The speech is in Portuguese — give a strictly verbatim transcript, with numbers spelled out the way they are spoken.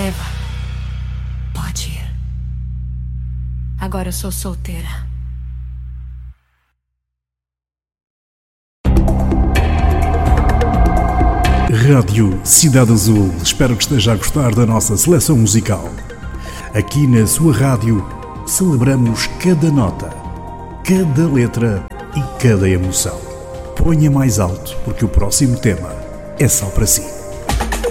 Eva, pode ir. Agora eu sou solteira. Rádio Cidade Azul, espero que esteja a gostar da nossa seleção musical. Aqui na sua rádio, celebramos cada nota, cada letra e cada emoção. Ponha mais alto, porque o próximo tema é só para si.